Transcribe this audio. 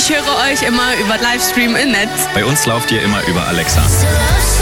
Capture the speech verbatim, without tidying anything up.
Ich höre euch immer über Livestream im Netz. Bei uns lauft ihr immer über Alexa. So